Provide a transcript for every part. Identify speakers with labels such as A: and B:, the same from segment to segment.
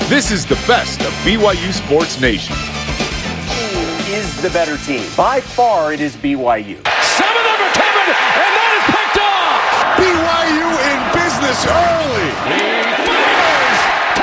A: This is the best of BYU Sports Nation.
B: Who is the better team? By far, it is BYU.
C: 7 over Kevin, and that is picked off.
D: BYU in business early.
C: He fires.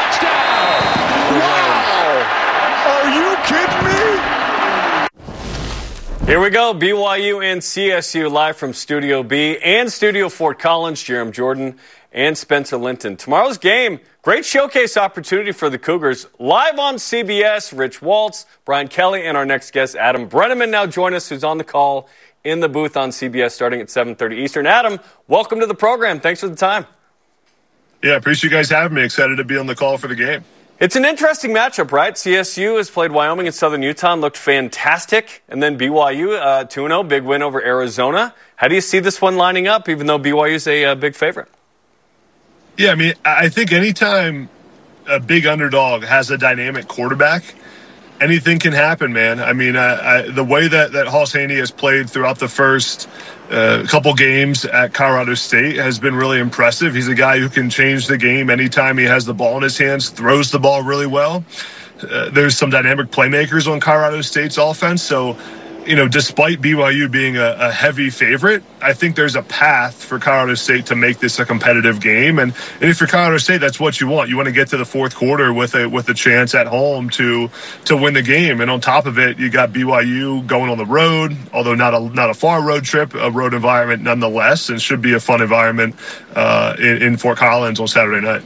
D: Wow. Are you kidding me?
E: Here we go. BYU and CSU live from Studio B and Studio Fort Collins. Jerem Jordan and Spencer Linton. Tomorrow's game, great showcase opportunity for the Cougars. Live on CBS, Rich Waltz, Brian Kelly, and our next guest, Adam Brenneman, now join us, who's on the call in the booth on CBS starting at 7:30 Eastern. Adam, welcome to the program. Thanks for the time.
F: Yeah, appreciate you guys having me. Excited to be on the call for the game.
E: It's an interesting matchup, right? CSU has played Wyoming and Southern Utah and looked fantastic. And then BYU, 2-0, big win over Arizona. How do you see this one lining up, even though BYU is a big favorite?
F: Yeah, I mean, I think anytime a big underdog has a dynamic quarterback, anything can happen, man. I mean, the way that Hauss Hejny has played throughout the first couple games at Colorado State has been really impressive. He's a guy who can change the game anytime he has the ball in his hands, throws the ball really well. There's some dynamic playmakers on Colorado State's offense, so despite BYU being a heavy favorite, I think there's a path for Colorado State to make this a competitive game. And if you're Colorado State, that's what you want. You want to get to the fourth quarter with a chance at home to win the game. And on top of it, you got BYU going on the road, although not a far road trip, a road environment nonetheless, and should be a fun environment in Fort Collins on Saturday night.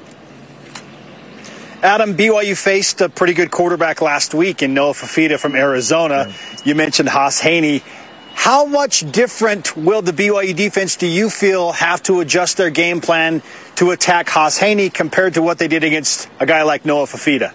G: Adam, BYU faced a pretty good quarterback last week in Noah Fifita from Arizona. You mentioned Hauss Hejny. How much different will the BYU defense, do you feel, have to adjust their game plan to attack Hauss Hejny compared to what they did against a guy like Noah Fifita?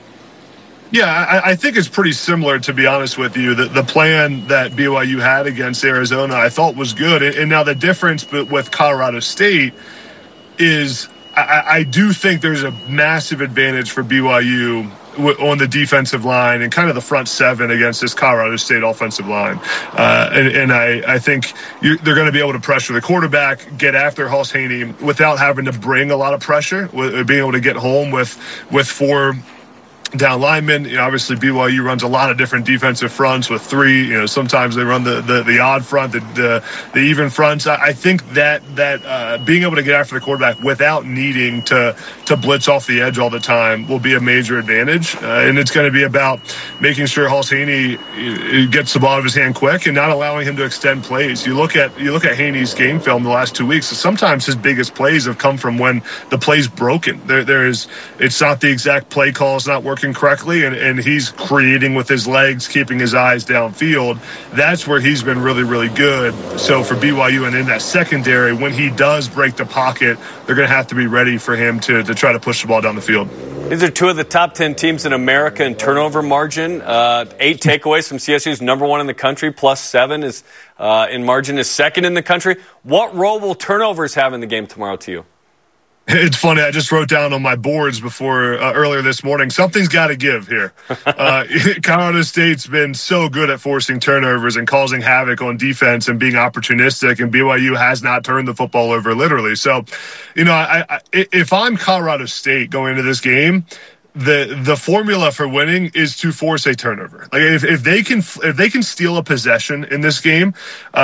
F: Yeah, I think it's pretty similar, to be honest with you. The plan that BYU had against Arizona I thought was good. And now the difference with Colorado State is I do think there's a massive advantage for BYU on the defensive line and kind of the front seven against this Colorado State offensive line. And I think they're going to be able to pressure the quarterback, get after Hauss Hejny without having to bring a lot of pressure, being able to get home with four down linemen. Obviously BYU runs a lot of different defensive fronts with three. Sometimes they run the odd front, the even fronts. I think that being able to get after the quarterback without needing to blitz off the edge all the time will be a major advantage. And it's going to be about making sure Hauss Hejny gets the ball out of his hand quick and not allowing him to extend plays. You look at Haney's game film the last 2 weeks. Sometimes his biggest plays have come from when the play's broken. It's not the exact play call. It's not working correctly, and he's creating with his legs, keeping his eyes downfield. That's where he's been really, really good. So for BYU and in that secondary, when he does break the pocket, they're going to have to be ready for him to try to push the ball down the field.
E: These are two of the top 10 teams in America in turnover margin. 8 takeaways from CSU's number 1 in the country, +7 is in margin is second in the country. What role will turnovers have in the game tomorrow to you?
F: It's funny. I just wrote down on my boards before earlier this morning, something's got to give here. Colorado State's been so good at forcing turnovers and causing havoc on defense and being opportunistic, and BYU has not turned the football over literally. So, if I'm Colorado State going into this game, the formula for winning is to force a turnover. Like if they can steal a possession in this game,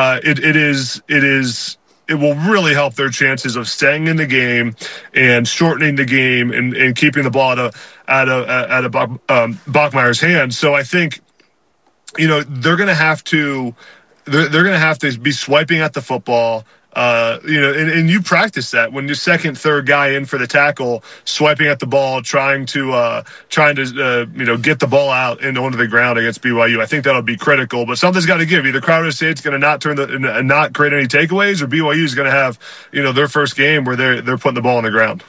F: it will really help their chances of staying in the game and shortening the game and keeping the ball out of Bachmeier's hands. So I think, they're going to have to be swiping at the football. And you practice that when you're second, third guy in for the tackle, swiping at the ball, trying to get the ball out and onto the ground against BYU. I think that'll be critical, but something's got to give. Either Colorado State's going to not create any takeaways, or BYU is going to have, their first game where they're putting the ball on the ground.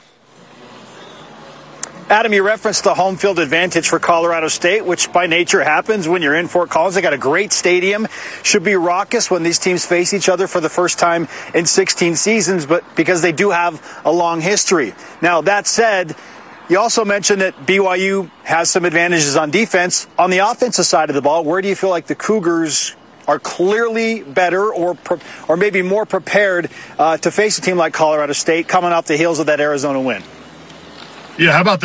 G: Adam, you referenced the home field advantage for Colorado State, which by nature happens when you're in Fort Collins. They got a great stadium. Should be raucous when these teams face each other for the first time in 16 seasons, but because they do have a long history. Now, that said, you also mentioned that BYU has some advantages on defense. On the offensive side of the ball, where do you feel like the Cougars are clearly better or maybe more prepared to face a team like Colorado State coming off the heels of that Arizona win?
F: Yeah, how about that?